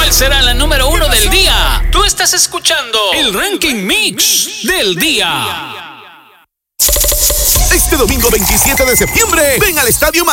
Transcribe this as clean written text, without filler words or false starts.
¿Cuál será la número 1 del día? Tú estás escuchando el Ranking Mix del día. Este domingo 27 de septiembre, ven al Estadio